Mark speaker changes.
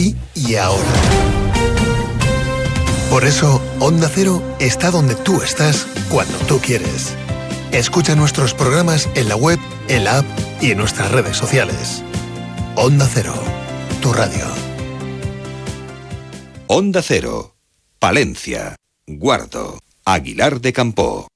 Speaker 1: aquí y ahora. Por eso, Onda Cero está donde tú estás, cuando tú quieres. Escucha nuestros programas en la web, en la app y en nuestras redes sociales. Onda Cero, tu radio.
Speaker 2: Onda Cero, Palencia, Guardo, Aguilar de Campoo.